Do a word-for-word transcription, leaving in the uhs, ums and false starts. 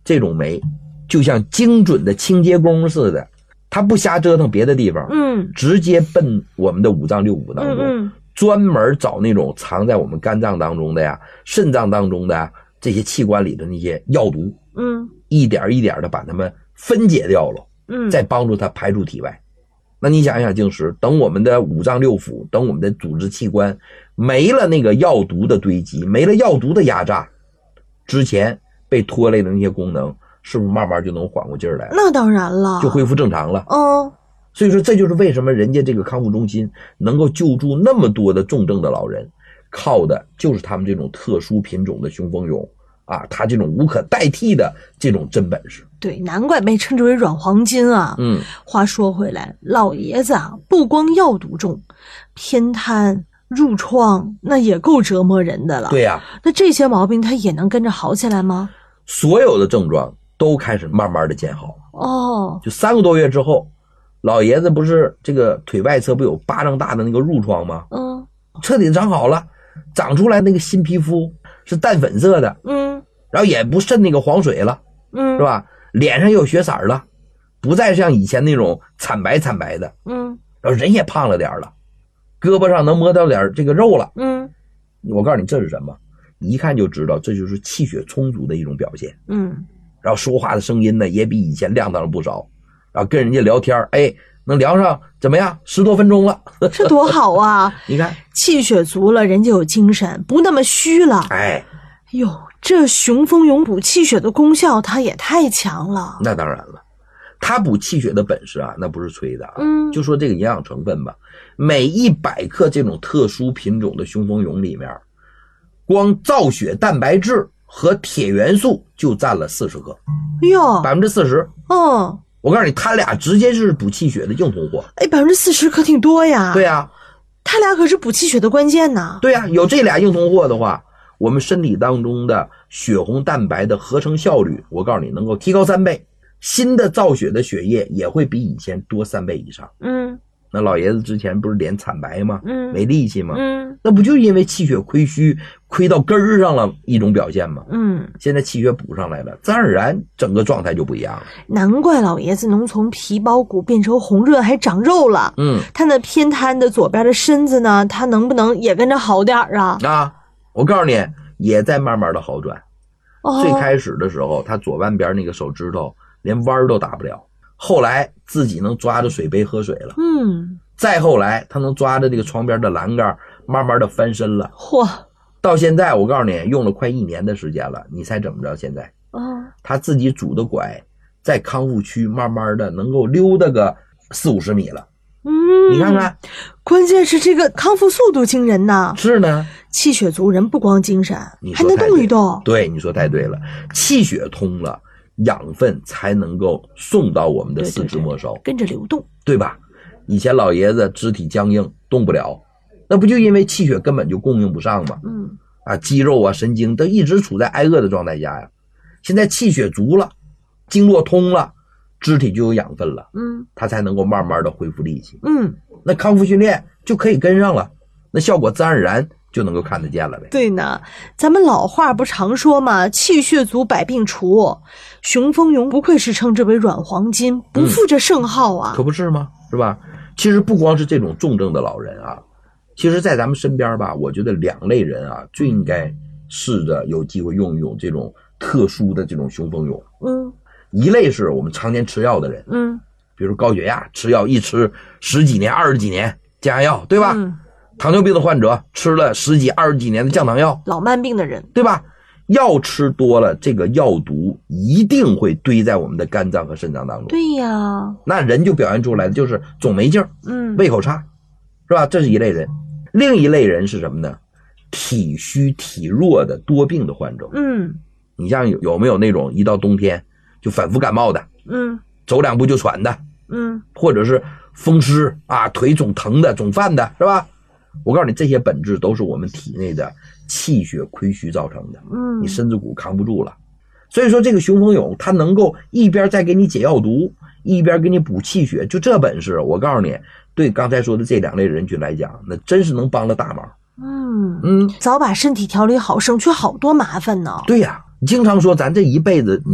这种酶就像精准的清洁工似的，它不瞎折腾别的地方， 嗯， 直接奔我们的五脏六腑当中， 嗯嗯专门找那种藏在我们肝脏当中的呀、肾脏当中的呀这些器官里的那些药毒， 嗯， 一点一点的把它们分解掉了， 嗯， 再帮助它排出体外。那你想想，静时，等我们的五脏六腑，等我们的组织器官没了那个药毒的堆积，没了药毒的压榨，之前被拖累的那些功能，是不是慢慢就能缓过劲儿来了？ 那当然了， 就恢复正常了。 哦， 所以说，这就是为什么人家这个康复中心能够救助那么多的重症的老人，靠的就是他们这种特殊品种的雄蜂蛹啊，他这种无可代替的这种真本事。 对，难怪被称之为软黄金啊。 嗯， 话说回来，老爷子啊，不光药毒重，偏瘫、褥疮，那也够折磨人的了。 对呀、 那这些毛病他也能跟着好起来吗？ 所有的症状都开始慢慢的见好。 哦， 就三个多月之后，老爷子不是这个腿外侧不有巴掌大的那个褥疮吗？ 嗯彻底长好了，长出来那个新皮肤是淡粉色的， 嗯然后也不渗那个黄水了， 嗯， 是吧？脸上也有血色了，不再像以前那种惨白惨白的， 嗯然后人也胖了点了，胳膊上能摸到点这个肉了。 嗯我告诉你这是什么？一看就知道这就是气血充足的一种表现。 嗯， 然后说话的声音呢也比以前亮堂了不少，然后跟人家聊天，哎，能聊上怎么样十多分钟了。 这多好啊！ 你看， 气血足了，人家有精神，不那么虚了。 哎， 哟，这雄蜂蛹补气血的功效，它也太强了。 那当然了，它补气血的本事啊，那不是吹的啊。 嗯就说这个营养成分吧，每一百克这种特殊品种的雄蜂蛹里面，光造血蛋白质和铁元素就占了四十克， 哟， 百分之四十。 嗯， 我告诉你，它俩直接是补气血的硬通货。 哎，百分之四十可挺多呀。 对呀、啊， 它俩可是补气血的关键呐。 对呀、啊，有这俩硬通货的话，我们身体当中的血红蛋白的合成效率，我告诉你能够提高三倍，新的造血的血液也会比以前多三倍以上。 嗯那老爷子之前不是脸惨白吗？ 嗯没力气吗？ 嗯那不就因为气血亏虚，亏到根儿上了一种表现吗？ 嗯， 现在气血补上来了，自然而然整个状态就不一样了。 难怪老爷子能从皮包骨变成红润还长肉了。 嗯， 他那偏瘫的左边的身子呢，他能不能也跟着好点儿啊？ 啊，我告诉你，也在慢慢的好转。 哦， 最开始的时候，他左半边那个手指头连弯儿都打不了，后来自己能抓着水杯喝水了。 嗯， 再后来他能抓着这个床边的栏杆慢慢的翻身了。 嚯， 到现在我告诉你，用了快一年的时间了，你猜怎么着？现在哦， 他自己拄的拐在康复区慢慢的能够溜达个四五十米了。 嗯， 你看看， 关键是这个康复速度惊人呐！ 是呢， 气血足人不光精神， 你还能说太对动一动。 对，你说太对了，气血通了，养分才能够送到我们的四肢末梢， 跟着流动。 对吧？以前老爷子肢体僵硬，动不了，那不就因为气血根本就供应不上吗？ 嗯， 啊，肌肉啊、神经都一直处在挨饿的状态下呀。现在气血足了，经络通了，肢体就有养分了， 嗯它才能够慢慢的恢复力气。 嗯， 那康复训练就可以跟上了，那效果自然而然就能够看得见了呗。 对呢，咱们老话不常说嘛，气血足百病除。雄蜂蛹不愧是称之为软黄金，不负这盛号啊。 可不是吗？是吧？其实不光是这种重症的老人啊，其实在咱们身边吧，我觉得两类人啊，最应该试着有机会用一用这种特殊的这种雄蜂蛹。 嗯一类是我们常年吃药的人， 嗯， 比如高血压吃药一吃十几年、二十几年降压药，对吧？ 嗯， 糖尿病的患者吃了十几、二十几年的降糖药， 老慢病的人。 对吧？药吃多了，这个药毒一定会堆在我们的肝脏和肾脏当中， 对呀， 那人就表现出来的就是总没劲儿， 嗯， 胃口差，是吧？这是一类人。另一类人是什么呢？体虚体弱的多病的患者。 嗯你像有有没有那种一到冬天就反复感冒的， 嗯走两步就喘的， 嗯， 或者是风湿啊，腿总疼的、总犯的，是吧？我告诉你，这些本质都是我们体内的气血亏虚造成的。 嗯， 你身子骨扛不住了。所以说这个雄蜂蛹它能够一边在给你解药毒，一边给你补气血，就这本事，我告诉你，对刚才说的这两类人群来讲，那真是能帮了大忙。 嗯嗯， 早把身体调理好，省去好多麻烦呢。 对呀，经常说咱这一辈子